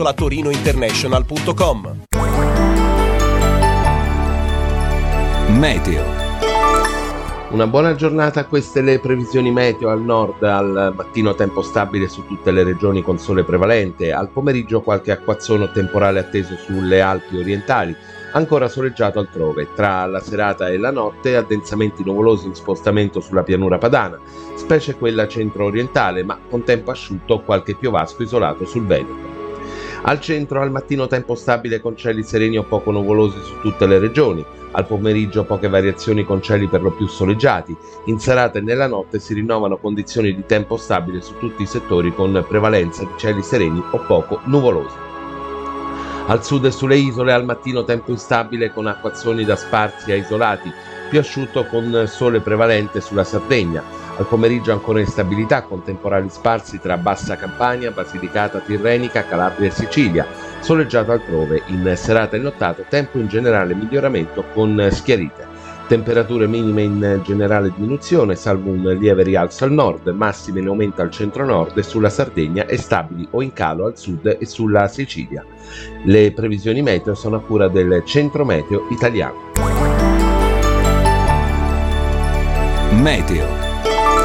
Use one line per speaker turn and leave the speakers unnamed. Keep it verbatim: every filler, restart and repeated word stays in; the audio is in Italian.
torinointernational punto com.
Meteo. Una buona giornata, queste le previsioni meteo. Al nord al mattino tempo stabile su tutte le regioni con sole prevalente, al pomeriggio qualche acquazzone temporale atteso sulle Alpi orientali, ancora soleggiato altrove. Tra la serata e la notte addensamenti nuvolosi in spostamento sulla pianura padana, specie quella centro-orientale, ma con tempo asciutto qualche piovasco isolato sul Veneto. Al centro al mattino tempo stabile con cieli sereni o poco nuvolosi su tutte le regioni, al pomeriggio poche variazioni con cieli per lo più soleggiati, in serata e nella notte si rinnovano condizioni di tempo stabile su tutti i settori con prevalenza di cieli sereni o poco nuvolosi. Al sud e sulle isole al mattino tempo instabile con acquazzoni da sparsi a isolati, più asciutto con sole prevalente sulla Sardegna. Al pomeriggio ancora instabilità con temporali sparsi tra Bassa Campania, Basilicata Tirrenica, Calabria e Sicilia, soleggiato altrove. In serata e nottato tempo in generale miglioramento con schiarite. Temperature minime in generale diminuzione, salvo un lieve rialzo al nord, massime in aumento al centro-nord e sulla Sardegna e stabili o in calo al sud e sulla Sicilia. Le previsioni meteo sono a cura del Centro Meteo Italiano.
Meteo.